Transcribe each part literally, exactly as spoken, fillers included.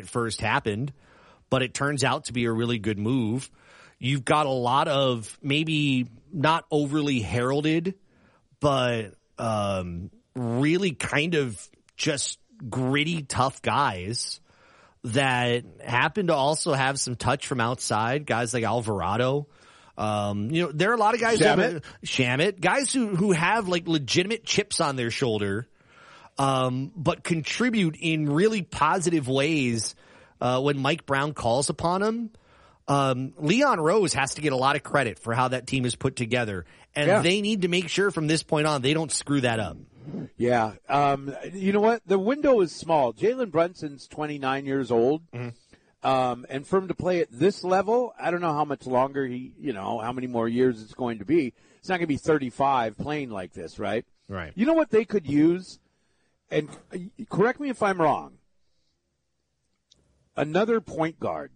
first happened, but it turns out to be a really good move. You've got a lot of maybe not overly heralded, but um, really kind of just gritty, tough guys that happen to also have some touch from outside, guys like Alvarado. Um, you know, there are a lot of guys, Shamit, who, Shamit guys who, who have like legitimate chips on their shoulder, um, but contribute in really positive ways, uh, when Mike Brown calls upon them. Um, Leon Rose has to get a lot of credit for how that team is put together, and yeah. they need to make sure from this point on they don't screw that up. Yeah. Um, you know what? The window is small. Jalen Brunson's twenty-nine years old. Mm-hmm. Um, and for him to play at this level, I don't know how much longer he, you know, how many more years it's going to be. It's not going to be thirty-five playing like this, right? Right. You know what they could use? And correct me if I'm wrong. Another point guard.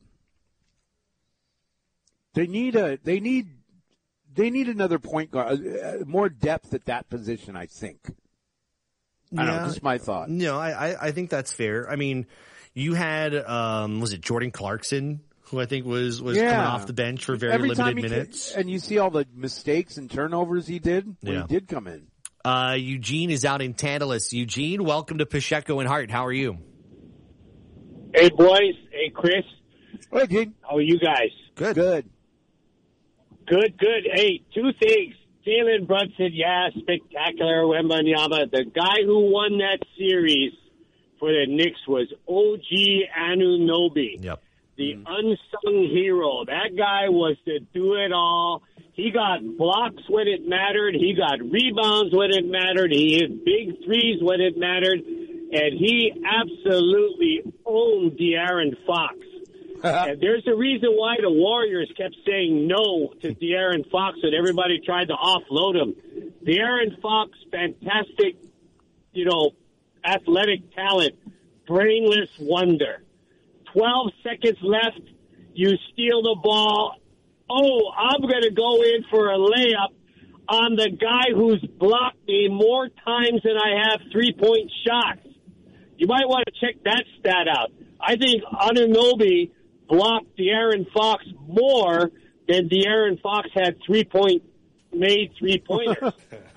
They need a, they need, they need another point guard, uh, more depth at that position, I think. I don't know, just my thought. No, I, I, I think that's fair. I mean, you had, um, was it Jordan Clarkson, who I think was, was yeah. coming off the bench for very Every limited time he minutes. Came, and you see all the mistakes and turnovers he did when yeah. he did come in. Uh, Eugene is out in Tantalus. Eugene, welcome to Pacheco and Hart. How are you? Hey, boys. Hey, Chris. Hey, Gene. How are you guys? Good. Good. Good, good. Hey, two things. Jalen Brunson, yeah, spectacular. Wembanyama. The guy who won that series for the Knicks was O G Anunoby. Yep. The mm. unsung hero. That guy was the do-it-all. He got blocks when it mattered. He got rebounds when it mattered. He hit big threes when it mattered. And he absolutely owned De'Aaron Fox. And there's a reason why the Warriors kept saying no to De'Aaron Fox and everybody tried to offload him. De'Aaron Fox, fantastic, you know, athletic talent, brainless wonder. Twelve seconds left, you steal the ball. Oh, I'm going to go in for a layup on the guy who's blocked me more times than I have three-point shots. You might want to check that stat out. I think Anunoby blocked De'Aaron Fox more than De'Aaron Fox had three-point made three-pointers.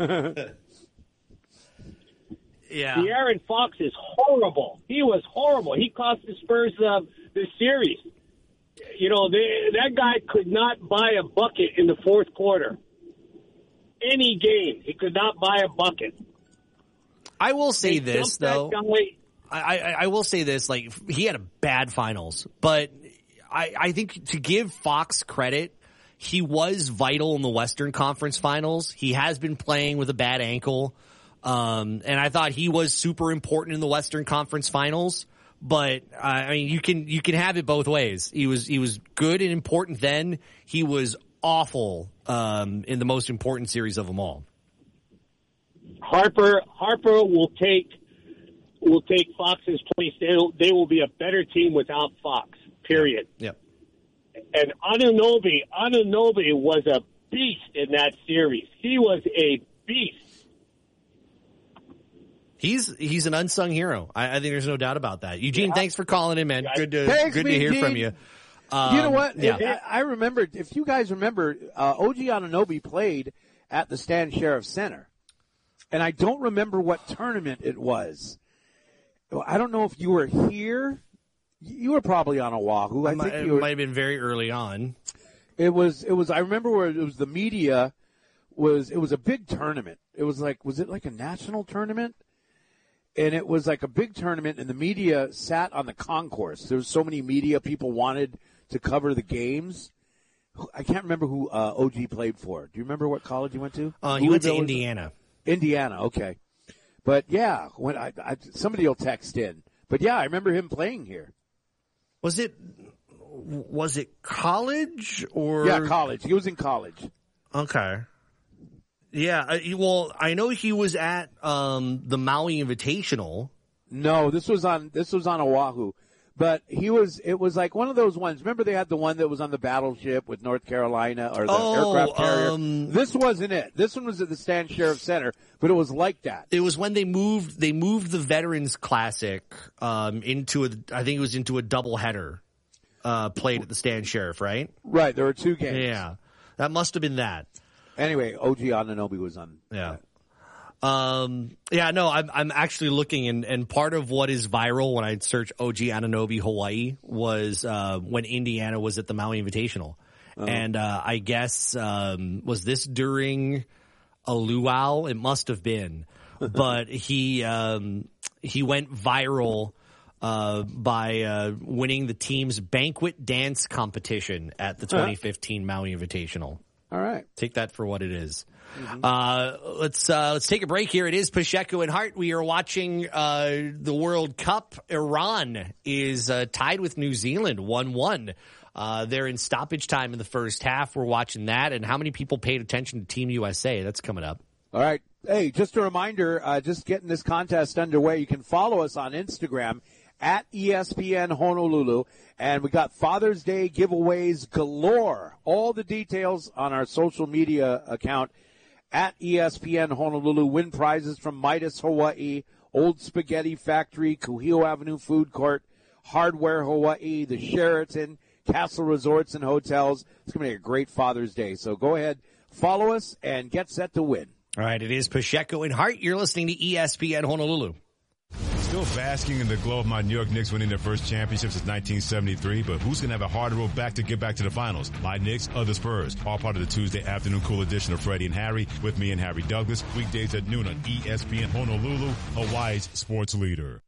Yeah. De'Aaron Fox is horrible. He was horrible. He cost the Spurs uh, the series. You know, they, that guy could not buy a bucket in the fourth quarter. Any game, he could not buy a bucket. I will say They this, dumped though. that guy. I, I, I will say this, like, he had a bad finals, but I, I think to give Fox credit, he was vital in the Western Conference Finals. He has been playing with a bad ankle. Um, and I thought he was super important in the Western Conference Finals, but uh, I mean, you can, you can have it both ways. He was, he was good and important then. He was awful, um, in the most important series of them all. Harper, Harper will take, will take Fox's place. They'll, they will be a better team without Fox, period. Yep. And Anunoby, Anunoby was a beast in that series. He was a beast. He's he's an unsung hero. I, I think there's no doubt about that. Eugene, yeah. Thanks for calling in, man. Good to thanks, good to hear Gene. from you. Um, you know what? Yeah. If, I remember, if you guys remember, uh, O G Anunoby played at the Stan Sheriff Center. And I don't remember what tournament it was. I don't know if you were here. You were probably on Oahu. I it think might, you were. It might have been very early on. It was, it was, I remember where it was the media was, it was a big tournament. It was like, was it like a national tournament? And it was like a big tournament, and the media sat on the concourse. There was so many media people wanted to cover the games. I can't remember who uh, O G played for. Do you remember what college he went to? Uh, he went to Indiana. Indiana, okay. But yeah, when I, I somebody will text in. But yeah, I remember him playing here. Was it was it college or yeah, college? He was in college. Okay. Yeah, uh, well, I know he was at um, the Maui Invitational. No, this was on this was on Oahu, But he was, it was like one of those ones. Remember they had the one that was on the battleship with North Carolina or the oh, aircraft carrier? Um, this wasn't it. This one was at the Stan Sheriff Center, but it was like that. It was when they moved, they moved the Veterans Classic, um, into a, I think it was into a doubleheader, uh, played at the Stan Sheriff, right? Right. There were two games. Yeah. That must have been that. Anyway, O G Anunoby was on. Yeah. That. Um, yeah, no, I'm, I'm actually looking and, and part of what is viral when I search O G Anunoby Hawaii was, uh, when Indiana was at the Maui Invitational. Uh-huh. And, uh, I guess, um, was this during a luau? It must have been, but he, um, he went viral, uh, by, uh, winning the team's banquet dance competition at the twenty fifteen uh-huh. Maui Invitational. All right. Take that for what it is. Mm-hmm. Uh, let's, uh, let's take a break here. It is Pacheco and Hart. We are watching, uh, the World Cup. Iran is, uh, tied with New Zealand one one. Uh, they're in stoppage time in the first half. We're watching that. And how many people paid attention to Team U S A? That's coming up. All right. Hey, just a reminder, uh, just getting this contest underway. You can follow us on Instagram at E S P N Honolulu. And we got Father's Day giveaways galore. All the details on our social media account at E S P N Honolulu. Win prizes from Midas Hawaii, Old Spaghetti Factory, Kuhio Avenue Food Court, Hardware Hawaii, the Sheraton, Castle Resorts and Hotels. It's going to be a great Father's Day. So go ahead, follow us, and get set to win. All right, it is Pacheco and Hart. You're listening to E S P N Honolulu. Still basking in the glow of my New York Knicks winning their first championship since nineteen seventy-three, but who's going to have a harder road back to get back to the finals? My Knicks or the Spurs? All part of the Tuesday afternoon cool edition of Freddie and Harry with me and Harry Douglas. Weekdays at noon on E S P N Honolulu, Hawaii's sports leader.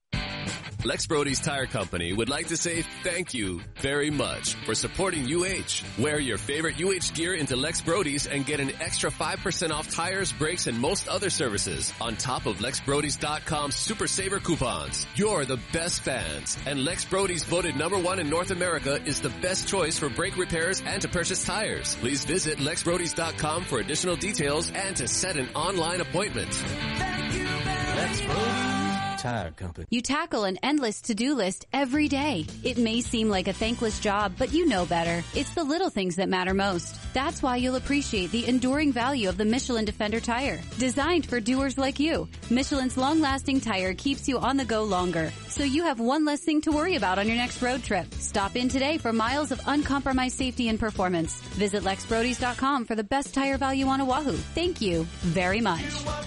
Lex Brody's Tire Company would like to say thank you very much for supporting U H. Wear your favorite U H gear into Lex Brody's and get an extra five percent off tires, brakes, and most other services on top of Lex Brodys dot com Super Saver coupons. You're the best fans, and Lex Brody's voted number one in North America is the best choice for brake repairs and to purchase tires. Please visit Lex Brodys dot com for additional details and to set an online appointment. Thank you, Lex Brody's Tire Company. You tackle an endless to-do list every day. It may seem like a thankless job, but you know better. It's the little things that matter most. That's why you'll appreciate the enduring value of the Michelin Defender tire. Designed for doers like you, Michelin's long-lasting tire keeps you on the go longer, so you have one less thing to worry about on your next road trip. Stop in today for miles of uncompromised safety and performance. Visit Lex Brodys dot com for the best tire value on Oahu. Thank you very much.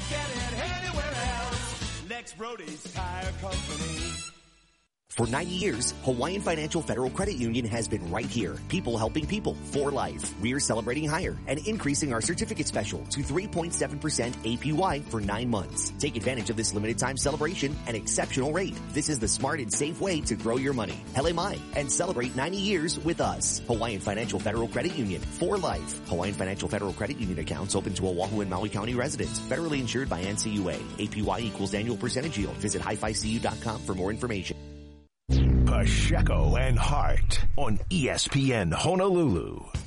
Lex Brody's Tire Company. For ninety years, Hawaiian Financial Federal Credit Union has been right here. People helping people for life. We're celebrating higher and increasing our certificate special to three point seven percent A P Y for nine months. Take advantage of this limited time celebration and exceptional rate. This is the smart and safe way to grow your money. Hele mai and celebrate ninety years with us. Hawaiian Financial Federal Credit Union for life. Hawaiian Financial Federal Credit Union accounts open to Oahu and Maui County residents. Federally insured by N C U A. A P Y equals annual percentage yield. Visit hi fi c u dot com for more information. Pacheco and Hart on E S P N Honolulu.